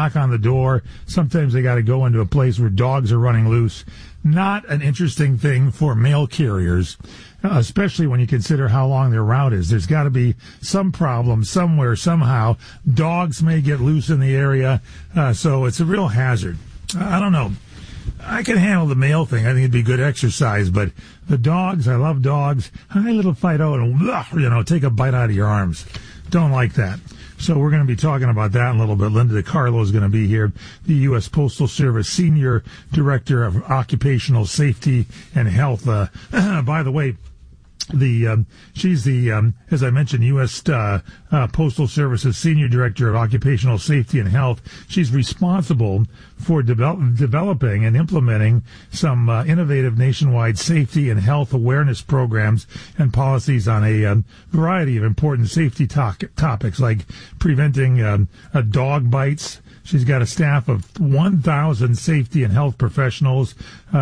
knock on the door. Sometimes they got to go into a place where dogs are running loose. Not an interesting thing for mail carriers, especially when you consider how long their route is. There's got to be some problem somewhere, somehow. Dogs may get loose in the area, so it's a real hazard. I don't know. I can handle the mail thing. I think it'd be good exercise, but the dogs, I love dogs. Hi, little Fido, and take a bite out of your arms. Don't like that. So we're going to be talking about that in a little bit. Linda DiCarlo is going to be here, the U.S. Postal Service Senior Director of Occupational Safety and Health. By the way, she's the, as I mentioned, U.S. Postal Service's Senior Director of Occupational Safety and Health. She's responsible for developing and implementing some innovative nationwide safety and health awareness programs and policies on a variety of important safety topics like preventing dog bites. She's got a staff of 1,000 safety and health professionals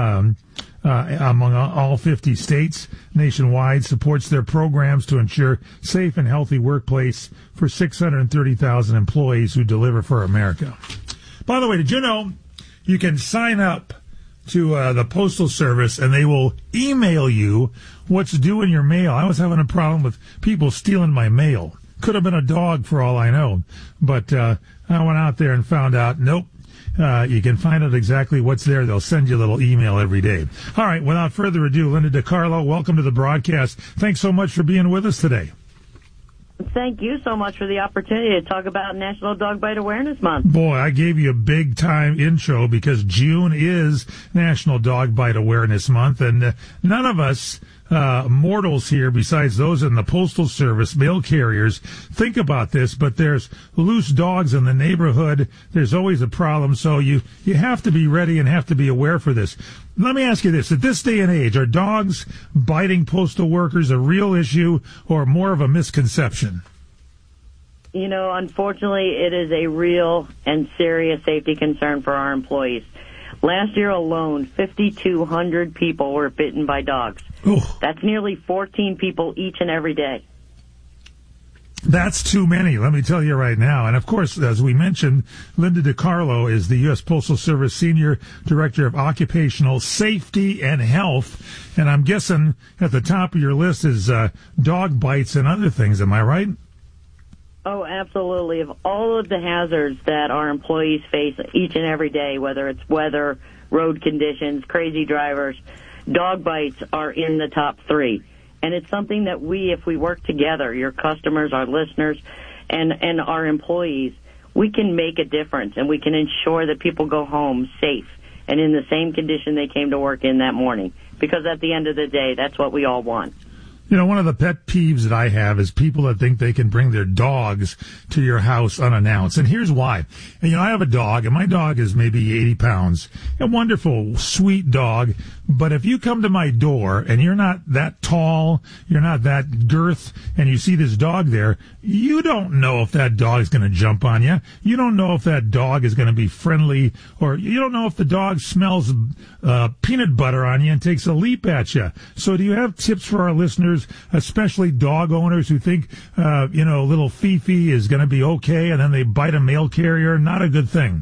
among all 50 states nationwide, supports their programs to ensure safe and healthy workplace for 630,000 employees who deliver for America. By the way, did you know you can sign up to the Postal Service and they will email you what's due in your mail? I was having a problem with people stealing my mail. Could have been a dog for all I know. But I went out there and found out, nope. You can find out exactly what's there. They'll send you a little email every day. All right, without further ado, Linda DiCarlo, welcome to the broadcast. Thanks so much for being with us today. Thank you so much for the opportunity to talk about National Dog Bite Awareness Month. Boy, I gave you a big-time intro because June is National Dog Bite Awareness Month, and none of us mortals here, besides those in the Postal Service, mail carriers, think about this, but there's loose dogs in the neighborhood. There's always a problem, so you have to be ready and have to be aware for this. Let me ask you this. At this day and age, are dogs biting postal workers a real issue or more of a misconception? You know, unfortunately, it is a real and serious safety concern for our employees. Last year alone, 5,200 people were bitten by dogs. Ooh. That's nearly 14 people each and every day. That's too many, let me tell you right now. And, of course, as we mentioned, Linda DiCarlo is the U.S. Postal Service Senior Director of Occupational Safety and Health. And I'm guessing at the top of your list is dog bites and other things. Am I right? Oh, absolutely. Of all of the hazards that our employees face each and every day, whether it's weather, road conditions, crazy drivers, dog bites are in the top three. And it's something that if we work together, your customers, our listeners, and our employees, we can make a difference and we can ensure that people go home safe and in the same condition they came to work in that morning. Because at the end of the day, that's what we all want. You know, one of the pet peeves that I have is people that think they can bring their dogs to your house unannounced. And here's why. And, I have a dog, and my dog is maybe 80 pounds. A wonderful, sweet dog. But if you come to my door and you're not that tall, you're not that girth, and you see this dog there, you don't know if that dog is going to jump on you. You don't know if that dog is going to be friendly, or you don't know if the dog smells peanut butter on you and takes a leap at you. So do you have tips for our listeners, especially dog owners who think, little Fifi is going to be okay, and then they bite a mail carrier? Not a good thing.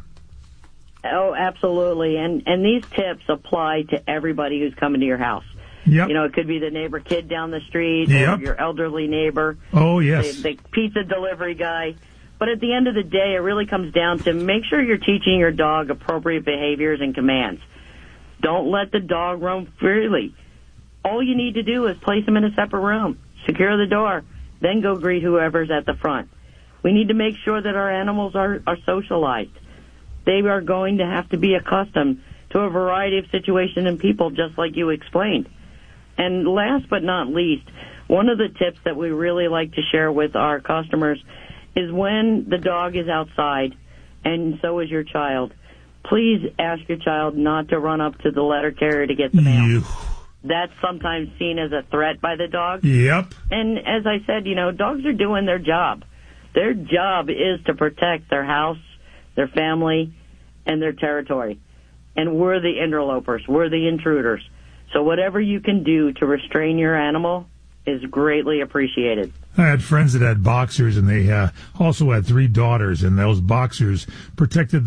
Oh, absolutely. And these tips apply to everybody who's coming to your house. Yep. It could be the neighbor kid down the street, yep, or your elderly neighbor. Oh, yes. The pizza delivery guy. But at the end of the day, it really comes down to make sure you're teaching your dog appropriate behaviors and commands. Don't let the dog roam freely. All you need to do is place him in a separate room, secure the door, then go greet whoever's at the front. We need to make sure that our animals are socialized. They are going to have to be accustomed to a variety of situations and people, just like you explained. And last but not least, one of the tips that we really like to share with our customers is when the dog is outside, and so is your child, please ask your child not to run up to the letter carrier to get the mail. That's sometimes seen as a threat by the dog. Yep. And as I said, dogs are doing their job. Their job is to protect their house, their family, and their territory. And we're the interlopers. We're the intruders. So whatever you can do to restrain your animal is greatly appreciated. I had friends that had boxers, and they also had 3 daughters, and those boxers protected